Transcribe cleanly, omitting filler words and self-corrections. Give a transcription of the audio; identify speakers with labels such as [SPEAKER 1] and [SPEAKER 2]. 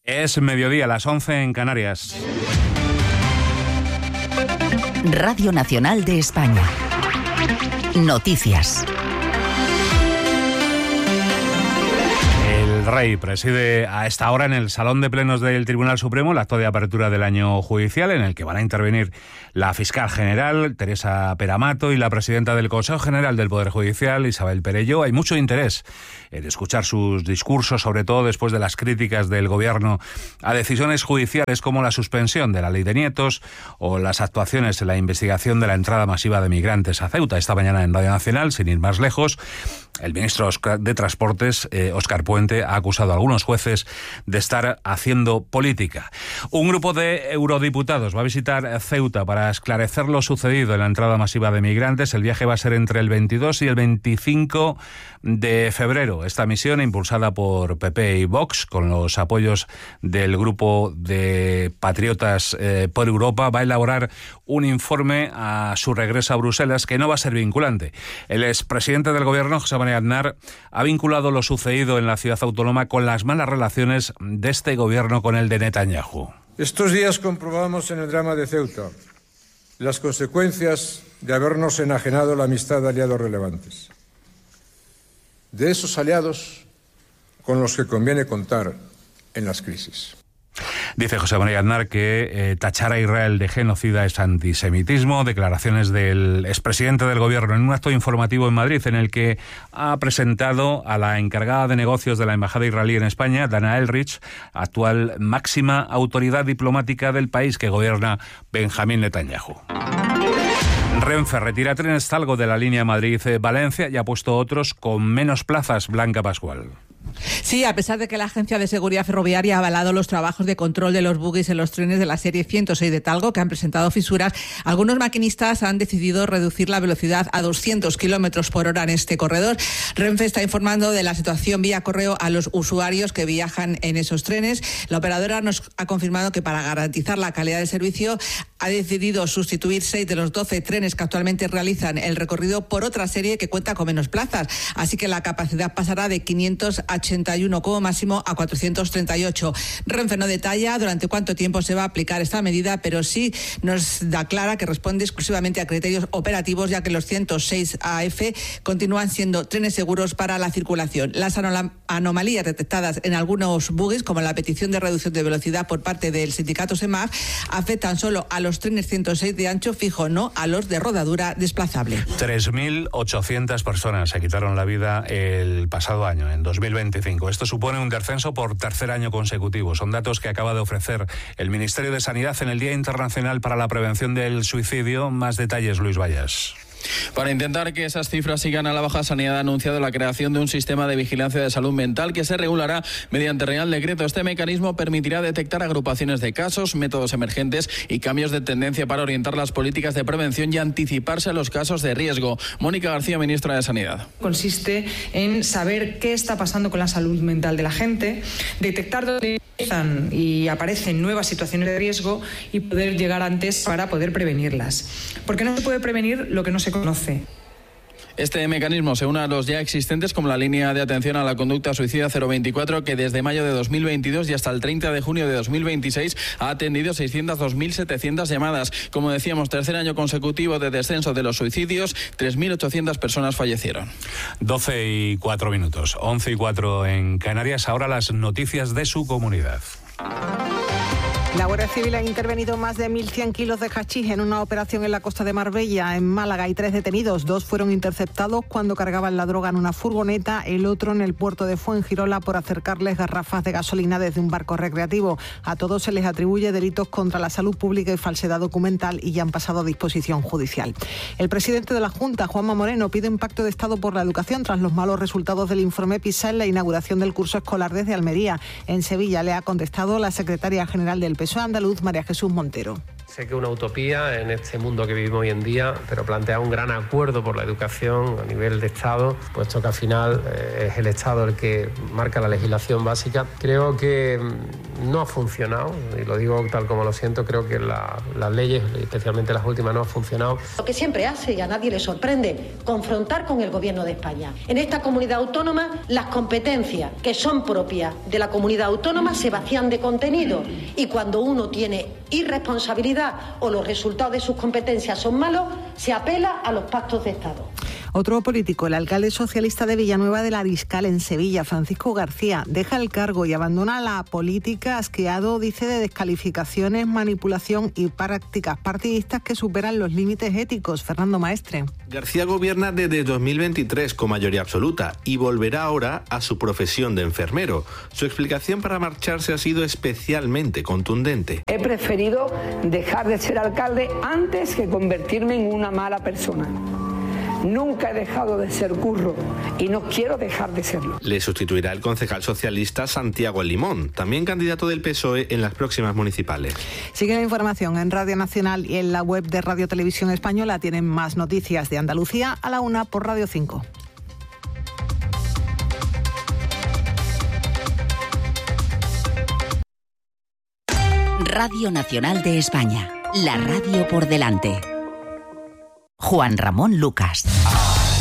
[SPEAKER 1] Es mediodía, las 11 en Canarias.
[SPEAKER 2] Radio Nacional de España. Noticias.
[SPEAKER 1] El Rey preside a esta hora en el Salón de Plenos del Tribunal Supremo el acto de apertura del año judicial, en el que van a intervenir la fiscal general, Teresa Peramato, y la presidenta del Consejo General del Poder Judicial, Isabel Perelló. Hay mucho interés en escuchar sus discursos, sobre todo después de las críticas del Gobierno a decisiones judiciales como la suspensión de la ley de nietos o las actuaciones en la investigación de la entrada masiva de migrantes a Ceuta. Esta mañana en Radio Nacional, sin ir más lejos, el ministro de Transportes, Óscar Puente, ha acusado a algunos jueces de estar haciendo política. Un grupo de eurodiputados va a visitar Ceuta para esclarecer lo sucedido en la entrada masiva de migrantes. El viaje va a ser entre el 22 y el 25 de febrero. Esta misión, impulsada por PP y Vox, con los apoyos del grupo de Patriotas por Europa, va a elaborar un informe a su regreso a Bruselas que no va a ser vinculante. El expresidente del Gobierno, José María Aznar, ha vinculado lo sucedido en la ciudad autónoma con las malas relaciones de este Gobierno con el de Netanyahu.
[SPEAKER 3] Estos días comprobamos en el drama de Ceuta las consecuencias de habernos enajenado la amistad de aliados relevantes. De esos aliados con los que conviene contar en las crisis.
[SPEAKER 1] Dice José María Aznar que tachar a Israel de genocida es antisemitismo. Declaraciones del expresidente del Gobierno en un acto informativo en Madrid, en el que ha presentado a la encargada de negocios de la Embajada israelí en España, Dana Elrich, actual máxima autoridad diplomática del país que gobierna Benjamín Netanyahu. Renfe retira trenes Talgo de la línea Madrid-Valencia y ha puesto otros con menos plazas. Blanca Pascual.
[SPEAKER 4] Sí, a pesar de que la Agencia de Seguridad Ferroviaria ha avalado los trabajos de control de los buguis en los trenes de la serie 106 de Talgo, que han presentado fisuras, algunos maquinistas han decidido reducir la velocidad a 200 kilómetros por hora en este corredor. Renfe está informando de la situación vía correo a los usuarios que viajan en esos trenes. La operadora nos ha confirmado que para garantizar la calidad del servicio ha decidido sustituir 6 de los 12 trenes que actualmente realizan el recorrido por otra serie que cuenta con menos plazas. Así que la capacidad pasará de 581 como máximo a 438. Renfe no detalla durante cuánto tiempo se va a aplicar esta medida, pero sí nos da clara que responde exclusivamente a criterios operativos, ya que los 106 AF continúan siendo trenes seguros para la circulación. Las anomalías detectadas en algunos buguis, como la petición de reducción de velocidad por parte del sindicato SEMAF, afectan solo a los trenes 106 de ancho fijo, no a los de rodadura desplazable.
[SPEAKER 1] 3.800 personas se quitaron la vida el pasado año, en 2025. Esto supone un descenso por tercer año consecutivo. Son datos que acaba de ofrecer el Ministerio de Sanidad en el Día Internacional para la Prevención del Suicidio. Más detalles, Luis Vallas.
[SPEAKER 5] Para intentar que esas cifras sigan a la baja, Sanidad ha anunciado la creación de un sistema de vigilancia de salud mental que se regulará mediante Real Decreto. Este mecanismo permitirá detectar agrupaciones de casos, métodos emergentes y cambios de tendencia para orientar las políticas de prevención y anticiparse a los casos de riesgo. Mónica García, ministra de Sanidad.
[SPEAKER 6] Consiste en saber qué está pasando con la salud mental de la gente, detectar dónde empiezan y aparecen nuevas situaciones de riesgo y poder llegar antes para poder prevenirlas. Porque no se puede prevenir lo que no se conoce.
[SPEAKER 5] Este mecanismo se une a los ya existentes, como la línea de atención a la conducta suicida 024, que desde mayo de 2022 y hasta el 30 de junio de 2026 ha atendido 602.700 llamadas. Como decíamos, tercer año consecutivo de descenso de los suicidios, 3.800 personas fallecieron.
[SPEAKER 1] 12:04, 11:04 en Canarias. Ahora las noticias de su comunidad.
[SPEAKER 7] La Guardia Civil ha intervenido más de 1.100 kilos de hachís en una operación en la costa de Marbella. En Málaga hay 3 detenidos. 2 fueron interceptados cuando cargaban la droga en una furgoneta, el otro en el puerto de Fuengirola por acercarles garrafas de gasolina desde un barco recreativo. A todos se les atribuye delitos contra la salud pública y falsedad documental y ya han pasado a disposición judicial. El presidente de la Junta, Juanma Moreno, pide un pacto de Estado por la educación tras los malos resultados del informe PISA en la inauguración del curso escolar desde Almería. En Sevilla le ha contestado la secretaria general del PSOE andaluz, María Jesús Montero.
[SPEAKER 8] Sé que una utopía en este mundo que vivimos hoy en día, pero plantea un gran acuerdo por la educación a nivel de Estado, puesto que al final es el Estado el que marca la legislación básica. Creo que no ha funcionado, y lo digo tal como lo siento, creo que las leyes, especialmente las últimas, no han funcionado.
[SPEAKER 9] Lo que siempre hace, y a nadie le sorprende, confrontar con el Gobierno de España. En esta comunidad autónoma, las competencias que son propias de la comunidad autónoma se vacían de contenido, y cuando uno tiene irresponsabilidad o los resultados de sus competencias son malos, se apela a los pactos de Estado.
[SPEAKER 7] Otro político, el alcalde socialista de Villanueva del Ariscal, en Sevilla, Francisco García, deja el cargo y abandona la política asqueado, dice, de descalificaciones, manipulación y prácticas partidistas que superan los límites éticos. Fernando Maestre.
[SPEAKER 10] García gobierna desde 2023 con mayoría absoluta y volverá ahora a su profesión de enfermero. Su explicación para marcharse ha sido especialmente contundente.
[SPEAKER 11] He preferido dejar de ser alcalde antes que convertirme en una mala persona. Nunca he dejado de ser curro y no quiero dejar de serlo.
[SPEAKER 10] Le sustituirá el concejal socialista Santiago El Limón, también candidato del PSOE en las próximas municipales.
[SPEAKER 7] Sigue la información en Radio Nacional y en la web de Radio Televisión Española. Tienen más noticias de Andalucía a la 1 por Radio 5.
[SPEAKER 2] Radio Nacional de España, la radio por delante. Juan Ramón Lucas.